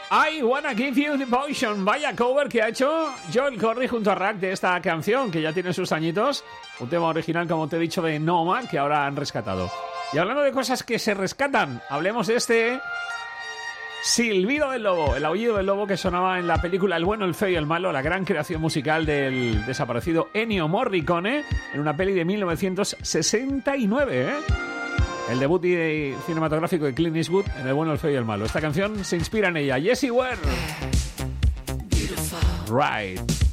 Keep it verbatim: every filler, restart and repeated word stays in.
I Wanna Give You Devotion. Vaya cover que ha hecho Joel Corry junto a Rack de esta canción, que ya tiene sus añitos. Un tema original, como te he dicho, de Noma, que ahora han rescatado. Y hablando de cosas que se rescatan, hablemos de este silbido del lobo, el aullido del lobo que sonaba en la película El bueno, el feo y el malo, la gran creación musical del desaparecido Ennio Morricone, en una peli de mil novecientos sesenta y nueve, ¿eh? El debut cinematográfico de Clint Eastwood en El bueno, el feo y el malo. Esta canción se inspira en ella. Jessie Ware. Right.